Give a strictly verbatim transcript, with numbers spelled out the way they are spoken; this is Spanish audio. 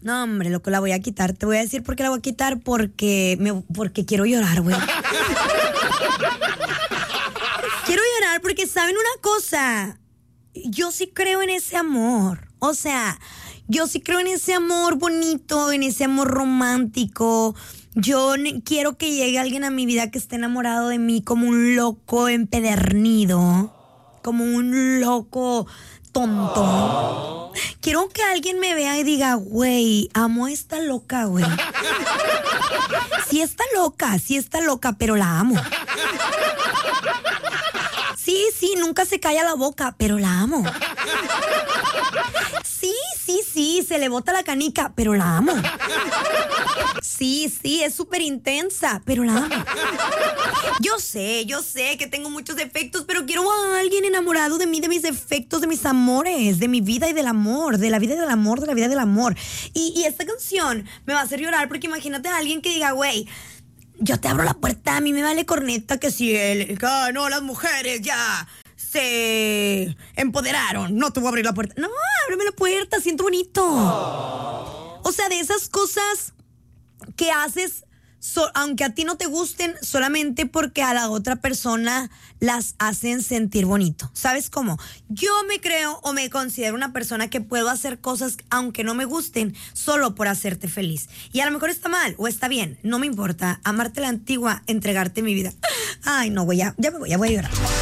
No, hombre, loco, la voy a quitar. Te voy a decir por qué la voy a quitar. Porque, me, porque quiero llorar, güey. Quiero llorar porque, ¿saben una cosa? Yo sí creo en ese amor. O sea, yo sí creo en ese amor bonito, en ese amor romántico. Yo ne- quiero que llegue alguien a mi vida que esté enamorado de mí como un loco empedernido. Como un loco tonto. Quiero que alguien me vea y diga, güey, amo a esta loca, güey. Sí está loca, sí está loca, pero la amo. Sí, sí, nunca se calla la boca, pero la amo. Sí, sí, sí, se le bota la canica, pero la amo. Sí, sí, es súper intensa, pero la amo. Yo sé, yo sé que tengo muchos defectos, pero quiero a alguien enamorado de mí, de mis defectos, de mis amores, de mi vida y del amor, de la vida y del amor, de la vida y del amor. Y, y esta canción me va a hacer llorar porque imagínate a alguien que diga, güey, yo te abro la puerta, a mí me vale corneta que si él, ah, no, las mujeres ya se empoderaron, no te voy a abrir la puerta. No, ábreme la puerta, siento bonito. O sea, de esas cosas que haces, so, aunque a ti no te gusten, solamente porque a la otra persona las hacen sentir bonito. ¿Sabes cómo? Yo me creo o me considero una persona que puedo hacer cosas aunque no me gusten, solo por hacerte feliz. Y a lo mejor está mal o está bien, no me importa. Amarte la antigua, entregarte mi vida. Ay, no, güey, ya, ya me voy, ya voy a llorar.